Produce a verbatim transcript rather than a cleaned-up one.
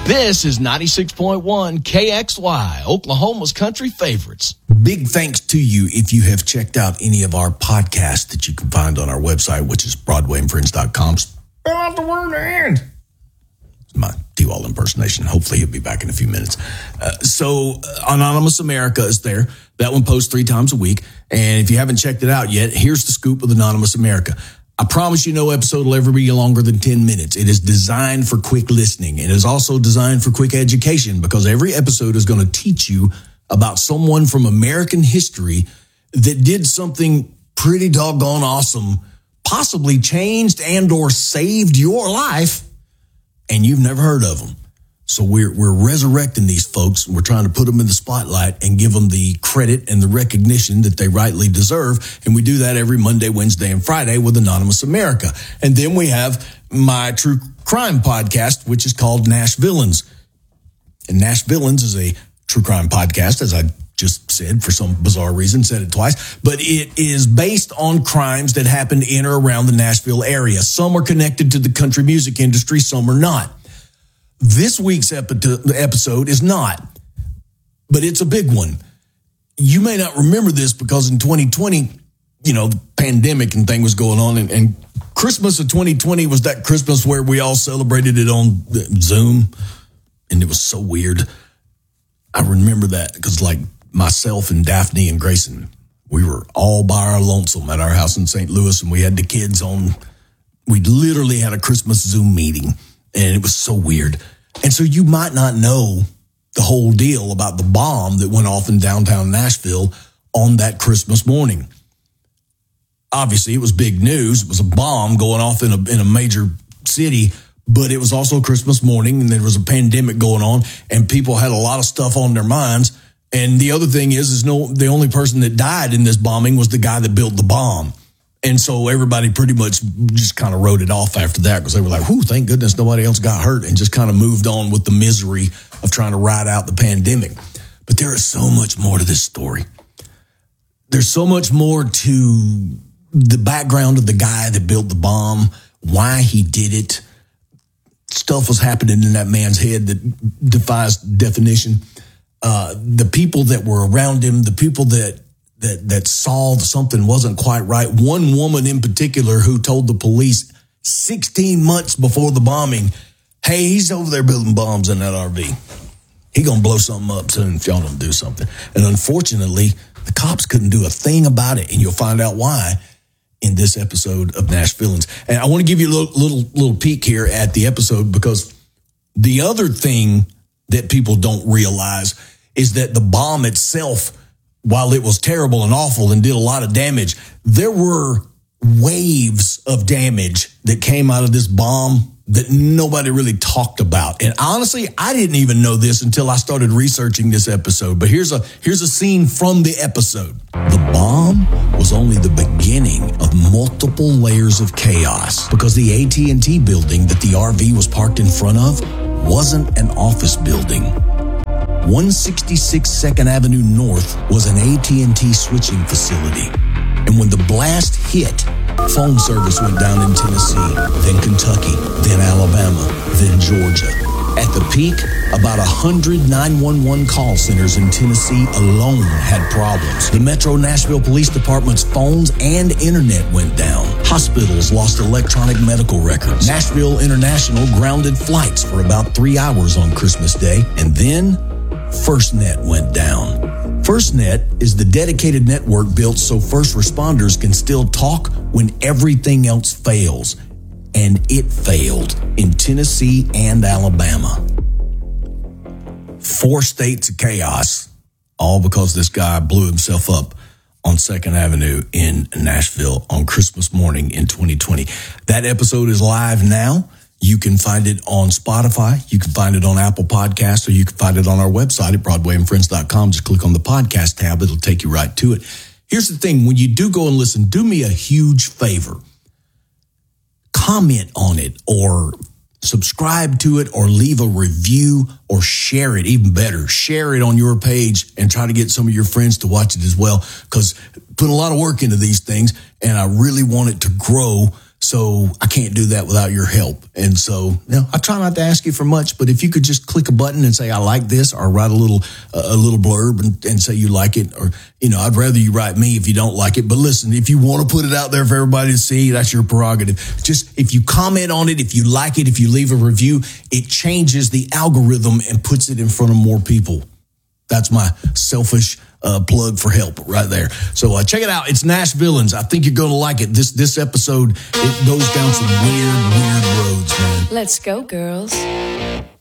This is ninety-six point one K X Y, Oklahoma's country favorites. Big thanks to you if you have checked out any of our podcasts that you can find on our website, which is broadway and friends dot com. Spell out the word and. It's my T-Wall impersonation. Hopefully he'll be back in a few minutes. Uh, so uh, Anonymous America is there. That one posts three times a week. And if you haven't checked it out yet, here's the scoop with Anonymous America. I promise you no episode will ever be longer than ten minutes. It is designed for quick listening. It is also designed for quick education because every episode is going to teach you about someone from American history that did something pretty doggone awesome, possibly changed and or saved your life, and you've never heard of them. So we're we're resurrecting these folks. We're trying to put them in the spotlight and give them the credit and the recognition that they rightly deserve. And we do that every Monday, Wednesday, and Friday with Anonymous America. And then we have my true crime podcast, which is called Nash Villains. And Nash Villains is a true crime podcast, as I just said, for some bizarre reason, said it twice. But it is based on crimes that happened in or around the Nashville area. Some are connected to the country music industry, some are not. This week's episode is not, but it's a big one. You may not remember this because in twenty twenty, you know, the pandemic and thing was going on, and, and Christmas of twenty twenty was that Christmas where we all celebrated it on Zoom, and it was so weird. I remember that because, like, myself and Daphne and Grayson, we were all by our lonesome at our house in Saint Louis, and we had the kids on. We literally had a Christmas Zoom meeting, and it was so weird. And so you might not know the whole deal about the bomb that went off in downtown Nashville on that Christmas morning. Obviously, it was big news. It was a bomb going off in a in a major city, but it was also Christmas morning, and there was a pandemic going on, and people had a lot of stuff on their minds. And the other thing is, is no, the only person that died in this bombing was the guy that built the bomb. And so everybody pretty much just kind of wrote it off after that because they were like, whew, thank goodness nobody else got hurt, and just kind of moved on with the misery of trying to ride out the pandemic. But there is so much more to this story. There's so much more to the background of the guy that built the bomb, why he did it. Stuff was happening in that man's head that defies definition. Uh, the people that were around him, the people that that that saw something wasn't quite right. One woman in particular who told the police sixteen months before the bombing, hey, he's over there building bombs in that R V. He gonna blow something up soon if y'all don't do something. And unfortunately, the cops couldn't do a thing about it, and you'll find out why in this episode of Nash Villains. And I want to give you a little, little, little peek here at the episode, because the other thing that people don't realize is that the bomb itself, while it was terrible and awful and did a lot of damage, there were waves of damage that came out of this bomb that nobody really talked about. And honestly, I didn't even know this until I started researching this episode. But here's a here's a scene from the episode. The bomb was only the beginning of multiple layers of chaos, because the A T and T building that the R V was parked in front of wasn't an office building. one sixty-six second Avenue North was an A T and T switching facility. And when the blast hit, phone service went down in Tennessee, then Kentucky, then Alabama, then Georgia. At the peak, about one hundred nine one one call centers in Tennessee alone had problems. The Metro Nashville Police Department's phones and internet went down. Hospitals lost electronic medical records. Nashville International grounded flights for about three hours on Christmas Day. And then FirstNet went down. FirstNet is the dedicated network built so first responders can still talk when everything else fails. And it failed in Tennessee and Alabama. Four states of chaos, all because this guy blew himself up on second Avenue in Nashville on Christmas morning in twenty twenty. That episode is live now. You can find it on Spotify. You can find it on Apple Podcasts, or you can find it on our website at broadway and friends dot com. Just click on the podcast tab. It'll take you right to it. Here's the thing. When you do go and listen, do me a huge favor. Comment on it, or subscribe to it, or leave a review, or share it. Even better, share it on your page and try to get some of your friends to watch it as well, because put a lot of work into these things, and I really want it to grow So I can't do that without your help. And so, you know, I try not to ask you for much, but if you could just click a button and say, I like this, or write a little, uh, a little blurb and, and say you like it, or, you know, I'd rather you write me if you don't like it. But listen, if you want to put it out there for everybody to see, that's your prerogative. Just if you comment on it, if you like it, if you leave a review, it changes the algorithm and puts it in front of more people. That's my selfish uh, plug for help right there. So uh, check it out. It's Nash Villains. I think you're going to like it. This this episode, it goes down some weird, weird roads, man. Let's go, girls.